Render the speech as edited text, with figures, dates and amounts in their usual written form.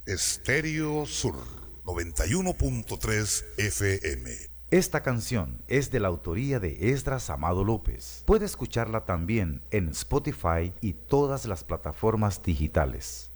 Estéreo Sur 91.3 FM. Esta canción es de la autoría de Esdras Amado López. Puede escucharla también en Spotify y todas las plataformas digitales.